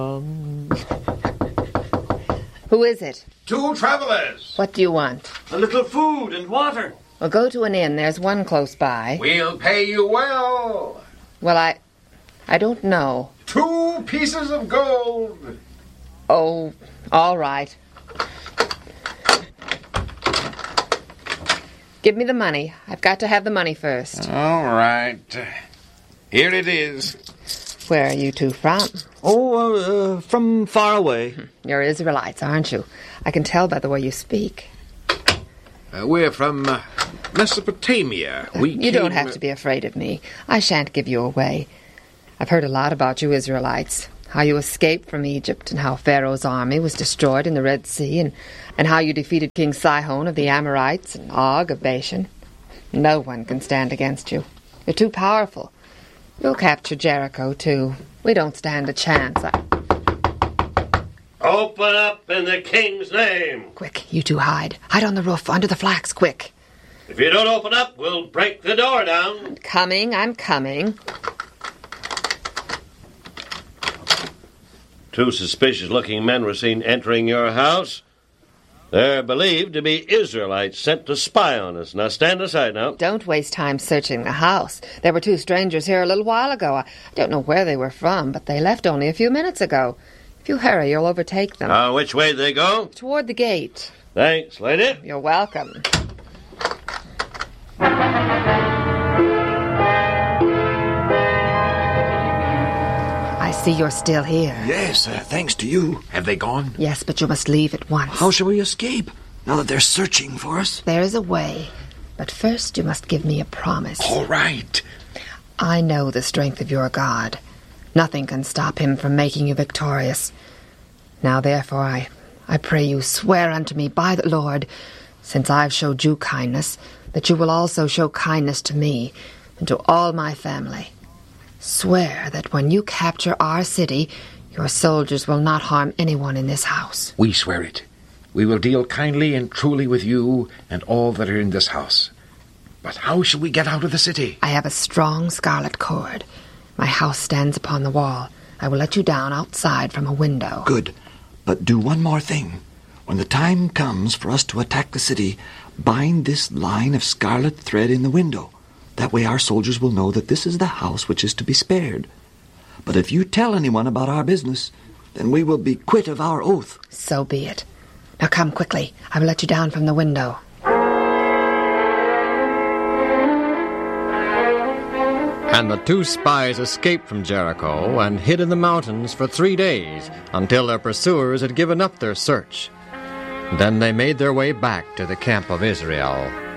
Who is it? 2 travelers. What do you want? A little food and water. Well, go to an inn. There's one close by. We'll pay you well. Well, I don't know. 2 pieces of gold. Oh, all right. Give me the money. I've got to have the money first. All right. Here it is. Where are you two from? From far away. You're Israelites, aren't you? I can tell by the way you speak. We're from Mesopotamia. You don't have to be afraid of me. I shan't give you away. I've heard a lot about you Israelites. How you escaped from Egypt and how Pharaoh's army was destroyed in the Red Sea and how you defeated King Sihon of the Amorites and Og of Bashan. No one can stand against you. You're too powerful. You'll capture Jericho, too. We don't stand a chance. Open up in the king's name. Quick, you two hide. Hide on the roof, under the flax, quick. If you don't open up, we'll break the door down. I'm coming. 2 suspicious-looking men were seen entering your house. They're believed to be Israelites sent to spy on us. Now, stand aside now. Don't waste time searching the house. There were 2 strangers here a little while ago. I don't know where they were from, but they left only a few minutes ago. If you hurry, you'll overtake them. Which way did they go? Toward the gate. Thanks, lady. You're welcome. I see you're still here. Yes, thanks to you. Have they gone? Yes, but you must leave at once. How shall we escape, now that they're searching for us? There is a way, but first you must give me a promise. All right. I know the strength of your God. Nothing can stop him from making you victorious. Now, therefore, I pray you swear unto me by the Lord, since I've showed you kindness, that you will also show kindness to me and to all my family. Swear that when you capture our city, your soldiers will not harm anyone in this house. We swear it. We will deal kindly and truly with you and all that are in this house. But how shall we get out of the city? I have a strong scarlet cord. My house stands upon the wall. I will let you down outside from a window. Good. But do one more thing. When the time comes for us to attack the city, bind this line of scarlet thread in the window. That way our soldiers will know that this is the house which is to be spared. But if you tell anyone about our business, then we will be quit of our oath. So be it. Now come quickly. I will let you down from the window. And the 2 spies escaped from Jericho and hid in the mountains for 3 days until their pursuers had given up their search. Then they made their way back to the camp of Israel.